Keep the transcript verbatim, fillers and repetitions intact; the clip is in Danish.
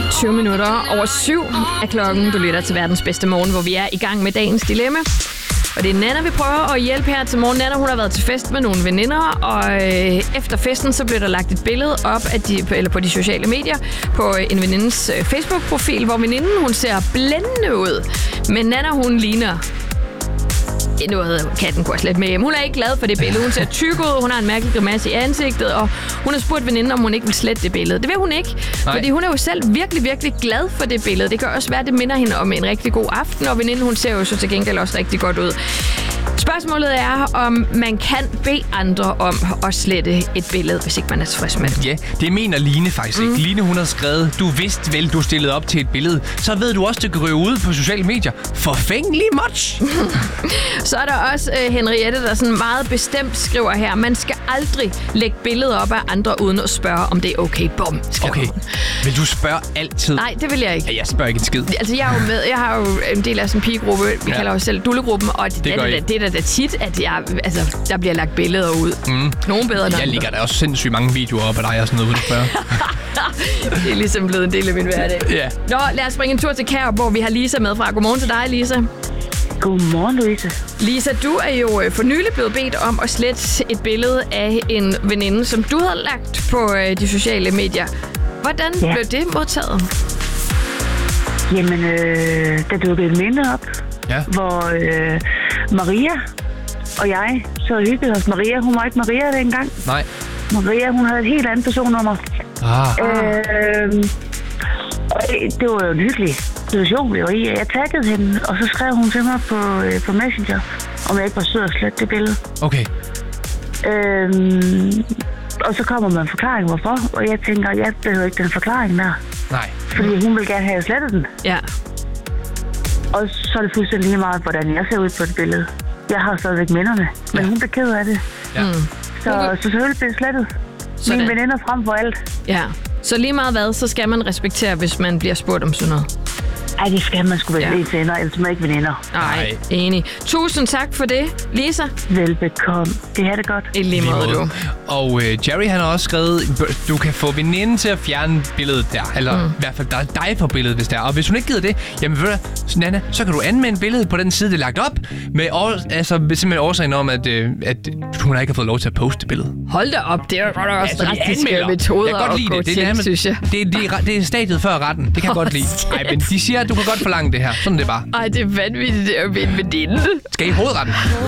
tyve minutter over syv er klokken. Du lytter til verdens bedste morgen, hvor vi er i gang med dagens dilemma. Og det er Nana, vi prøver at hjælpe her til morgen. Nana, hun har været til fest med nogle veninder, og øh, efter festen, så blev der lagt et billede op af de, eller på de sociale medier på en venindes øh, Facebook-profil, hvor veninden, hun ser blændende ud. Men Nana, hun ligner noget, katten går slet med hjem. Hun er ikke glad for det billede. Hun ser tyk ud, hun har en mærkelig grimasse i ansigtet, og hun har spurgt veninden, om hun ikke vil slette det billede. Det vil hun ikke, Nej. fordi hun er jo selv virkelig, virkelig glad for det billede. Det kan også være, at det minder hende om en rigtig god aften, og veninden, hun ser jo så til gengæld også rigtig godt ud. Spørgsmålet er, om man kan bede andre om at slette et billede, hvis ikke man er tilfreds med det. Ja, det mener Line faktisk ikke. Mm. Line, hun har skrevet, du vidste vel, du stillede op til et billede. Så ved du også, det kan ryge ud på sociale medier. Forfængelig much! Så er der også uh, Henriette, der sådan meget bestemt skriver her, man skal aldrig lægge billeder op af andre, uden at spørge, om det er okay. Bum, okay. Hun. Vil du spørge altid? Nej, det vil jeg ikke. Ja, jeg spørger ikke en skid. Altså, jeg, er jo med, jeg har jo en del af sådan en pigegruppe, vi ja. kalder os selv Dullegruppen, og det, det, det, det er da tit, at jeg, altså, der bliver lagt billeder ud. Mm. Nogle bedre end Jeg ligger der også sindssygt mange videoer op af dig og sådan noget, vil du spørge. Det er ligesom blevet en del af min hverdag. Ja. Nå, lad os springe en tur til Kær, hvor vi har Lisa med fra. Godmorgen til dig, Lisa. Godmorgen, Louise. Lisa, du er jo for nylig blevet bedt om at slette et billede af en veninde, som du havde lagt på de sociale medier. Hvordan ja. blev det modtaget? Jamen, øh, der dukkede et minde op, ja. hvor øh, Maria og jeg så hyggede os. Maria, hun var ikke Maria dengang. Nej. Maria, hun havde et helt andet personnummer. Ah. Øh, og det var jo en hyggelig situation, vi var i. Jeg taggede hende, og så skrev hun til mig på, øh, på Messenger, om jeg ikke var sød at slette det billede. Okay. Øhm, og så kommer man en forklaring, hvorfor. Og jeg tænker, jeg behøver ikke den forklaring der. Nej. Fordi hun vil gerne have slettet den. Ja. Og så er det fuldstændig lige meget, hvordan jeg ser ud på det billede. Jeg har stadigvæk minderne, men ja. hun bliver ked af det. Ja. Mm. Så, okay. så selvfølgelig bliver det slettet. Sådan. Mine veninder frem for alt. Ja. Så lige meget hvad, så skal man respektere, hvis man bliver spurgt om sådan noget. Ej, det skal man sgu være ja. lidt venner, ellers man ikke veninder. Nej, enig. Tusind tak for det, Lisa. Velbekomme. Det er det godt. I lige måde, du. Og uh, Jerry, han har også skrevet, du kan få veninden til at fjerne billedet der. Eller mm. i hvert fald der dig på billedet, hvis det er. Og hvis hun ikke gider det, jamen ved du, Nana, så kan du anmelde billedet på den side, det er lagt op. Med år, altså simpelthen årsagen om, at, uh, at hun ikke har fået lov til at poste billedet. Hold da op, det er jo godt også altså, drastiske metoder jeg kan godt lide at det. gå Det, til, synes jeg. Det, det, det, det er stadiet før retten. Det kan jeg oh, godt lide. Ej, men de siger, at du kan godt forlange det her. Sådan det bare. Ej, det er vanvittigt, det er jo min veninde. Skal I hovedretten?